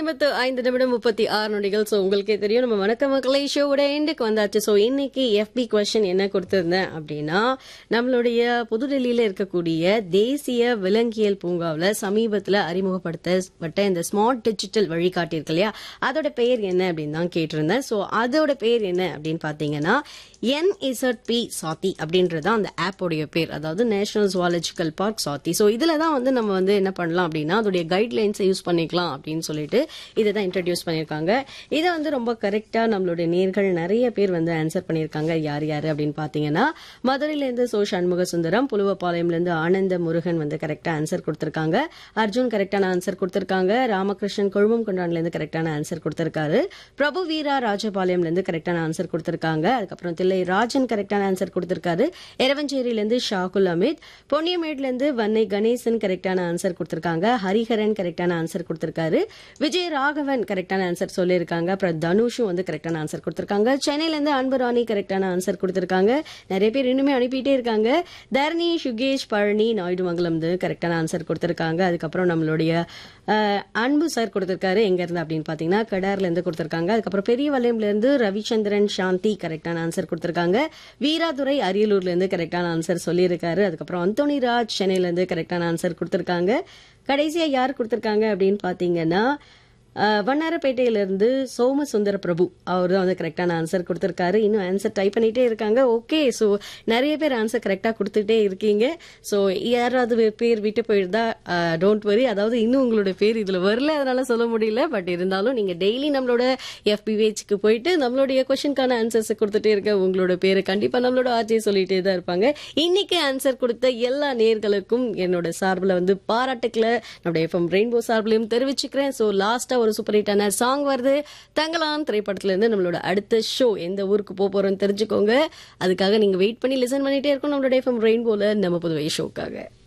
8:55:36. So உங்களுக்கே தெரியும் நம்ம வணக்க மக்களை ஷோவோட எண்டுக்கு வந்தாச்சு. ஸோ இன்னைக்கு எஃபி கொஸ்டின் என்ன கொடுத்திருந்தேன் அப்படின்னா, நம்மளுடைய புதுடெல்லியில இருக்கக்கூடிய தேசிய விலங்கியல் பூங்காவில் சமீபத்தில் அறிமுகப்படுத்தப்பட்ட இந்த ஸ்மார்ட் டிஜிட்டல் வழிகாட்டி இருக்கு இல்லையா, அதோட பெயர் என்ன அப்படின்னு தான் கேட்டிருந்தேன். ஸோ அதோட பெயர் என்ன அப்படின்னு பார்த்தீங்கன்னா NZP சாத்தி அப்படின்றது அந்த ஆப்போடைய பேர், அதாவது நேஷனல் ஜுவாலஜிக்கல் பார்க் சாத்தி. ஸோ இதில் தான் வந்து நம்ம வந்து என்ன பண்ணலாம் அப்படின்னா அதோடைய கைட்லைன்ஸை யூஸ் பண்ணிக்கலாம் அப்படின்னு சொல்லிட்டு இதை தான் இன்ட்ரடியூஸ் பண்ணியிருக்காங்க. இதை வந்து ரொம்ப கரெக்டாக நம்மளுடைய நேர்கள் நிறைய பேர் வந்து ஆன்சர் பண்ணியிருக்காங்க. யார் யார் அப்படின்னு பார்த்தீங்கன்னா, மதுரையிலேருந்து சண்முக சுந்தரம், புலுவப்பாளையம்லேருந்து ஆனந்த முருகன் வந்து கரெக்டாக ஆன்சர் கொடுத்துருக்காங்க. அர்ஜுன் கரெக்டான ஆன்சர் கொடுத்துருக்காங்க. ராமகிருஷ்ணன் கொழுமம் கொண்டான்லேருந்து கரெக்டான ஆன்சர் கொடுத்துருக்காரு. பிரபு வீரா ராஜபாளையம்லேருந்து கரெக்டான ஆன்சர் கொடுத்துருக்காங்க. அதுக்கப்புறம் தில்லை ராஜன் கரெக்டான ஆன்சர் கொடுத்திருக்காரு. எரவஞ்சேரியிலிருந்து ஷாகுல் அமித், பொன்னியமேட்லேருந்து வன்னை கணேசன் கரெக்டான ஆன்சர் கொடுத்திருக்காங்க. ஹரிஹரன் கரெக்டான ஆன்சர் கொடுத்திருக்காரு. விஜய் ராகவன் கரெக்டான ஆன்சர் சொல்லியிருக்காங்க. அப்புறம் தனுஷும் வந்து கரெக்டான ஆன்சர் கொடுத்திருக்காங்க. சென்னையிலேருந்து அன்புராணி கரெக்டான ஆன்சர் கொடுத்திருக்காங்க. நிறைய பேர் இன்னுமே அனுப்பிட்டே இருக்காங்க. தரணி, சுகேஷ், பழனி, நாயுடுமங்கலம் கரெக்டான ஆன்சர் கொடுத்திருக்காங்க. அதுக்கப்புறம் நம்மளுடைய அன்பு சார் கொடுத்திருக்காரு. எங்க இருந்து அப்படின்னு பாத்தீங்கன்னா கடார்ல இருந்து கொடுத்திருக்காங்க. அதுக்கப்புறம் பெரிய வளையம்ல இருந்து ரவிச்சந்திரன் சாந்தி கரெக்டான ஆன்சர் கொடுத்திருக்காங்க. வீராதுரை அரியலூர்ல இருந்து கரெக்டான ஆன்சர் சொல்லியிருக்காரு. அதுக்கப்புறம் அந்தோனி ராஜ் சென்னையில இருந்து கரெக்டான ஆன்சர் கொடுத்திருக்காங்க. கடைசியா யார் கொடுத்திருக்காங்க அப்படின்னு பாத்தீங்கன்னா வண்ணாரப்பேட்டையிலிருந்து சோமசுந்தர பிரபு, அவர் தான் வந்து கரெக்டான ஆன்சர் கொடுத்திருக்காரு. இன்னும் ஆன்சர் டைப் பண்ணிட்டே இருக்காங்க. ஓகே, ஸோ நிறைய பேர் ஆன்சர் கரெக்டாக கொடுத்துட்டே இருக்கீங்க. ஸோ யாராவது பேர் விட்டு போயிருந்தா டோன்ட் வரி, அதாவது இன்னும் உங்களோட பேர் இதில் வரல, அதனால சொல்ல முடியல. பட் இருந்தாலும் நீங்கள் டெய்லி நம்மளோட எஃபி பேஜ்க்கு போயிட்டு நம்மளுடைய கொஸ்டினுக்கான ஆன்சர்ஸை கொடுத்துட்டே இருக்க உங்களோட பேரை கண்டிப்பாக நம்மளோட ஆர்ஜே சொல்லிட்டே தான் இருப்பாங்க. இன்னைக்கு ஆன்சர் கொடுத்த எல்லா நேர்களுக்கும் என்னோட சார்பில் வந்து பாராட்டுக்களை நம்மளுடைய எஃப்எம் ரெயின்போ சார்பிலையும் தெரிவிச்சுக்கிறேன். ஸோ லாஸ்ட்டாக ஒரு சூப்பர் ஹிட்டான சாங் வருது. தங்கலாம் திரைப்படத்துல இருந்து நம்மளோட அடுத்த ஷோ எந்த ஊருக்கு போறோம்னு தெரிஞ்சுக்கோங்க. அதுக்காக நீங்க வெயிட் பண்ணி லிசன் பண்ணிட்டே இருக்கணும் நம்மளோட எஃப்எம் ரெயின்போல நம்ம புதுவை ஷோக்காக.